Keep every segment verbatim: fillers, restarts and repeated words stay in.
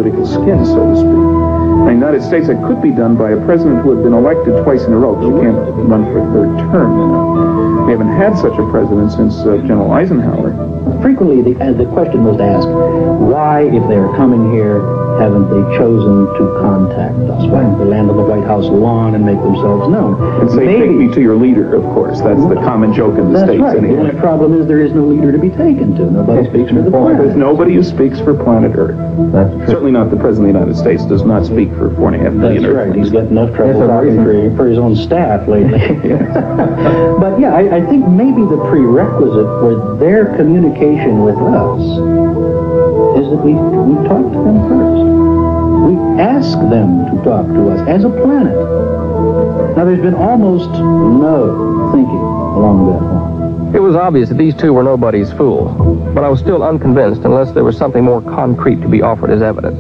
political skin, so to speak. In the United States, it could be done by a president who had been elected twice in a row, because you can't run for a third term, you know. We haven't had such a president since uh, General Eisenhower. Frequently, the, uh, the question was asked, why, if they're coming here, haven't they chosen to contact us? Why don't they land on the White House lawn and make themselves known? And say, Maybe, take me to your leader, of course. That's the common joke in the that's States. Right. Anyway. The problem is there is no leader to be taken to. Nobody speaks for the planet. There's nobody who speaks for planet Earth. That's true. Certainly not the President of the United States does not speak for four and a half million That's right. Earthlings. He's got enough trouble Yes, talking for, for his own staff lately. But yeah, I, I think maybe the prerequisite for their communication with us is that we, we talk to them first. We ask them to talk to us as a planet. Now, there's been almost no thinking along that line. It was obvious that these two were nobody's fool, but I was still unconvinced unless there was something more concrete to be offered as evidence.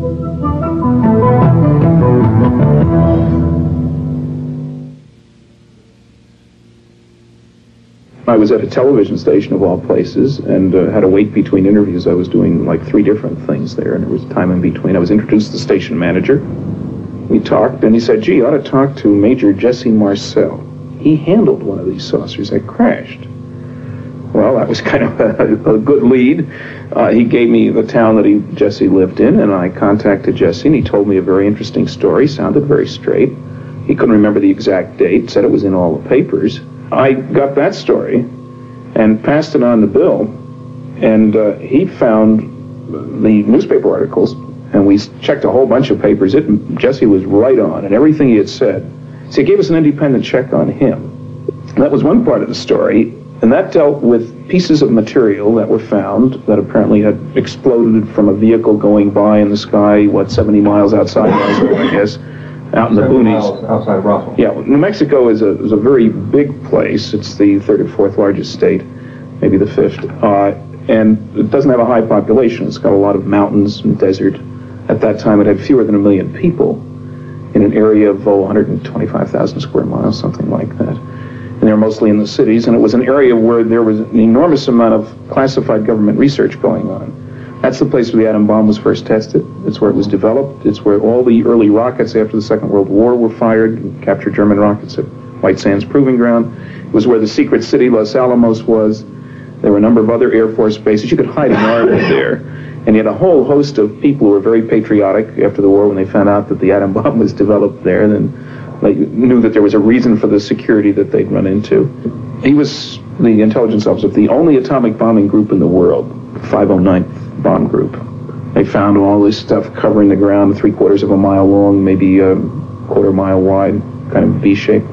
I was at a television station of all places and uh, had to wait between interviews. I was doing like three different things there, and there was time in between. I was introduced to the station manager. We talked, and he said, gee, you ought to talk to Major Jesse Marcel. He handled one of these saucers that crashed. Well, that was kind of a, a good lead. Uh, he gave me the town that he, Jesse lived in, and I contacted Jesse, and he told me a very interesting story, sounded very straight. He couldn't remember the exact date, said it was in all the papers. I got that story and passed it on to Bill, and uh, he found the newspaper articles, and we checked a whole bunch of papers. It, Jesse was right on, and everything he had said. So he gave us an independent check on him. That was one part of the story, and that dealt with pieces of material that were found that apparently had exploded from a vehicle going by in the sky, what, seventy miles outside Roswell, I guess, out in the boonies. Outside of Roswell. Yeah, New Mexico is a, is a very big place. It's the third or fourth largest state, maybe the fifth. Uh, and it doesn't have a high population. It's got a lot of mountains and desert. At that time, it had fewer than a million people in an area of, oh, one hundred twenty-five thousand square miles, something like that. And they were mostly in the cities. And it was an area where there was an enormous amount of classified government research going on. That's the place where the atom bomb was first tested. It's where it was developed. It's where all the early rockets after the Second World War were fired, captured German rockets at White Sands Proving Ground. It was where the secret city Los Alamos was. There were a number of other Air Force bases. You could hide an army there. And you had a whole host of people who were very patriotic after the war when they found out that the atom bomb was developed there. And then they knew that there was a reason for the security that they'd run into. He was the intelligence officer of the only atomic bombing group in the world, five oh ninth Bomb Group. They found all this stuff covering the ground, three quarters of a mile long, maybe a quarter mile wide, kind of V-shaped.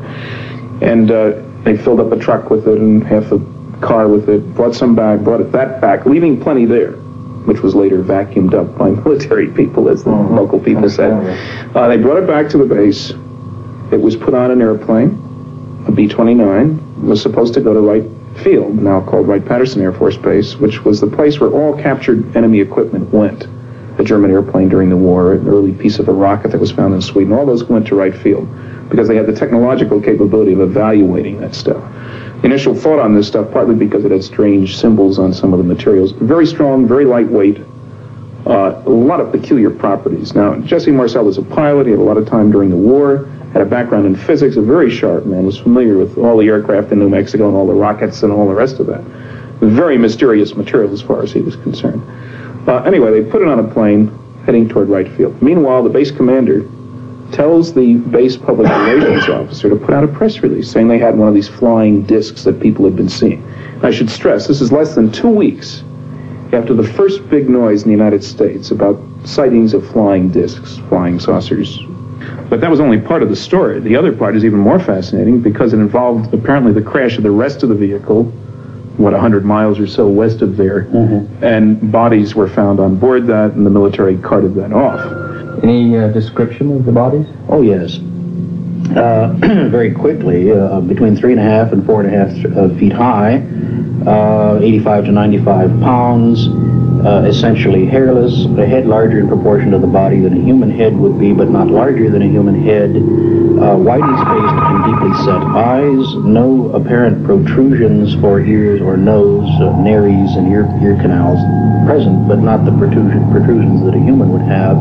And uh, they filled up a truck with it and half a car with it, brought some back, brought it that back, leaving plenty there, which was later vacuumed up by military people, as the mm-hmm. local people said. Uh, they brought it back to the base. It was put on an airplane, a B twenty-nine, was supposed to go to Wright Field, now called Wright-Patterson Air Force Base, which was the place where all captured enemy equipment went. A German airplane during the war, an early piece of a rocket that was found in Sweden, all those went to Wright Field because they had the technological capability of evaluating that stuff. The initial thought on this stuff, partly because it had strange symbols on some of the materials, very strong, very lightweight, uh, a lot of peculiar properties. Now, Jesse Marcel was a pilot. He had a lot of time during the war, had a background in physics, a very sharp man, was familiar with all the aircraft in New Mexico and all the rockets and all the rest of that. Very mysterious material as far as he was concerned. Uh, anyway, they put it on a plane heading toward Wright Field. Meanwhile, the base commander tells the base public relations officer to put out a press release saying they had one of these flying discs that people had been seeing. And I should stress, this is less than two weeks after the first big noise in the United States about sightings of flying discs, flying saucers. But that was only part of the story. The other part is even more fascinating because it involved apparently the crash of the rest of the vehicle, what, one hundred miles or so west of there, mm-hmm. and bodies were found on board that, and the military carted that off. Any uh, description of the bodies? Oh, yes. Uh, very quickly, uh, between three and a half and four and a half uh, feet high, uh, eighty-five to ninety-five pounds, uh, essentially hairless, a head larger in proportion to the body than a human head would be, but not larger than a human head, uh, widely spaced and deeply set eyes, no apparent protrusions for ears or nose, uh, nares and ear, ear canals present, but not the protrusion, protrusions that a human would have.